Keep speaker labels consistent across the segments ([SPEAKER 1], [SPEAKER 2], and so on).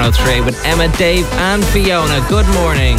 [SPEAKER 1] 103 with Emma, Dave and Fiona. Good morning.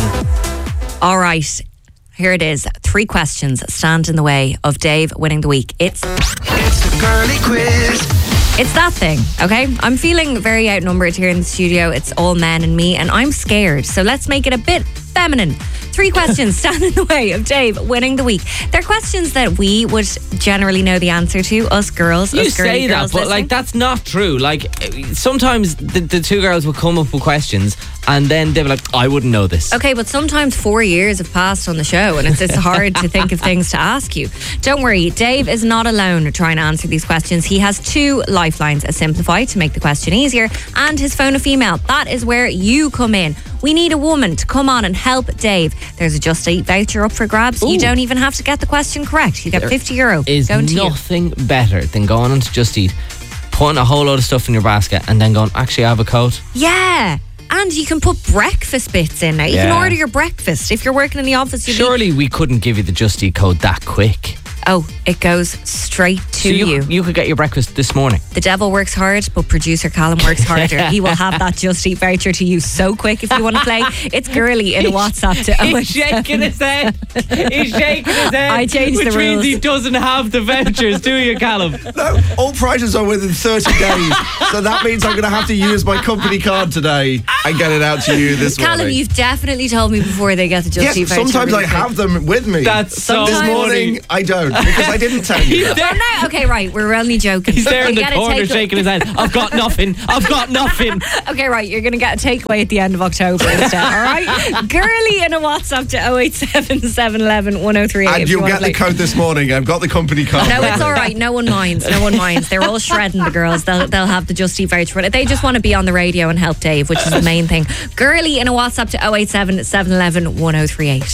[SPEAKER 2] All right, here it is. 3 questions stand in the way of Dave winning the week. It's
[SPEAKER 3] the girly quiz.
[SPEAKER 2] It's that thing, okay? I'm feeling very outnumbered here in the studio. It's all men and me, and I'm scared. So let's make it a bit feminine. 3 questions stand in the way of Dave winning the week. They're questions that we would generally know the answer to, us girls.
[SPEAKER 1] You
[SPEAKER 2] us
[SPEAKER 1] say that,
[SPEAKER 2] girls
[SPEAKER 1] but
[SPEAKER 2] listening.
[SPEAKER 1] that's not true. Sometimes the 2 girls will come up with questions and then they'll be like, I wouldn't know this.
[SPEAKER 2] Okay, but sometimes 4 years have passed on the show and it's hard to think of things to ask you. Don't worry, Dave is not alone trying to answer these questions. He has 2 lifelines, a Simplify to make the question easier and his Phone a Female. That is where you come in. We need a woman to come on and help Dave. There's a Just Eat voucher up for grabs.
[SPEAKER 1] Ooh.
[SPEAKER 2] You don't even have to get the question correct. You get €50.
[SPEAKER 1] Is
[SPEAKER 2] going to you.
[SPEAKER 1] nothing better than going on to Just Eat, putting a whole load of stuff in your basket and then going, actually, I have a code.
[SPEAKER 2] Yeah. And you can put breakfast bits in now. You can order your breakfast. If you're working in the office,
[SPEAKER 1] Surely we couldn't give you the Just Eat code that quick.
[SPEAKER 2] Oh, it goes straight to
[SPEAKER 1] So you could get your breakfast this morning.
[SPEAKER 2] The devil works hard, but producer Callum works harder. He will have that Just Eat voucher to you so quick if you want to play. It's girly in a WhatsApp to
[SPEAKER 1] He's shaking his head. He's shaking his head.
[SPEAKER 2] I changed the
[SPEAKER 1] Which means
[SPEAKER 2] rules.
[SPEAKER 1] he doesn't have the vouchers, do you, Callum?
[SPEAKER 4] No, all prizes are within 30 days. So that means I'm going to have to use my company card today and get it out to you this
[SPEAKER 2] Callum,
[SPEAKER 4] morning.
[SPEAKER 2] you've definitely told me before they get the Just Eat
[SPEAKER 4] Yes,
[SPEAKER 2] voucher.
[SPEAKER 4] sometimes
[SPEAKER 2] really
[SPEAKER 4] I
[SPEAKER 2] quick.
[SPEAKER 4] have them with me.
[SPEAKER 1] That's so
[SPEAKER 4] This
[SPEAKER 1] funny.
[SPEAKER 4] morning, I don't, because I didn't tell you that.
[SPEAKER 2] Well, no, okay, right, we're only joking.
[SPEAKER 1] He's there in
[SPEAKER 2] You
[SPEAKER 1] the
[SPEAKER 2] get a
[SPEAKER 1] corner
[SPEAKER 2] take-
[SPEAKER 1] shaking his head. I've got nothing. I've got nothing.
[SPEAKER 2] Okay, right, you're going to get a takeaway at the end of October instead, all right? Girly in a WhatsApp to 087 711 1038.
[SPEAKER 4] And
[SPEAKER 2] if you
[SPEAKER 4] you'll
[SPEAKER 2] wanna
[SPEAKER 4] get the
[SPEAKER 2] play.
[SPEAKER 4] code this morning. I've got the company card.
[SPEAKER 2] No,
[SPEAKER 4] with
[SPEAKER 2] it's
[SPEAKER 4] me.
[SPEAKER 2] all right. No one minds. No one minds. They're all shredding the girls. They'll have the Just Eat voucher for it. They just want to be on the radio and help Dave, which is the main thing. Girly in a WhatsApp to 087 711 1038.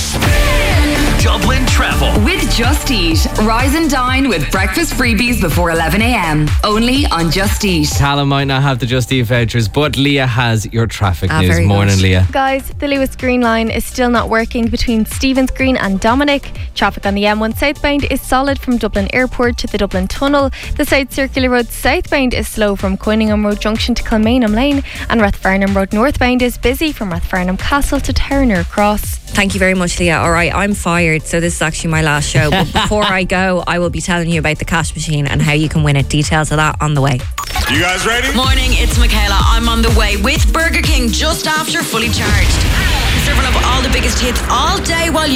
[SPEAKER 3] Dublin Travel.
[SPEAKER 5] With Just Eat. Rise and dine with breakfast freebies before 11 a.m. Only on Just Eat.
[SPEAKER 1] Callum might not have the Just Eat vouchers, but Leah has your traffic news.
[SPEAKER 2] very
[SPEAKER 1] Morning,
[SPEAKER 2] good.
[SPEAKER 1] Leah.
[SPEAKER 6] Guys, the Lewis Green Line is still not working between Stevens Green and Dominic. Traffic on the M1 southbound is solid from Dublin Airport to the Dublin Tunnel. The South Circular Road southbound is slow from Coiningham Road Junction to Kilmainham Lane. And Rathfarnham Road northbound is busy from Rathfarnham Castle to Turner Cross.
[SPEAKER 2] Thank you very much, Leah. All right, I'm fired, so this is actually my last show. But before I go, I will be telling you about the cash machine and how you can win it. Details of that on the way.
[SPEAKER 7] You guys ready?
[SPEAKER 8] Morning, it's Michaela. I'm on the way with Burger King just after Fully Charged. Serving up all the biggest hits all day while you